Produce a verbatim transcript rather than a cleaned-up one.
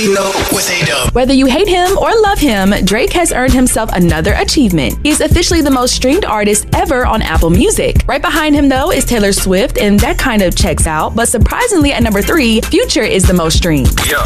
With A-Dub. Whether you hate him or love him, Drake has earned himself another achievement. He's officially the most streamed artist ever on Apple Music. Right behind him, though, is Taylor Swift, and that kind of checks out. But surprisingly, at number three, Future is the most streamed. Yo.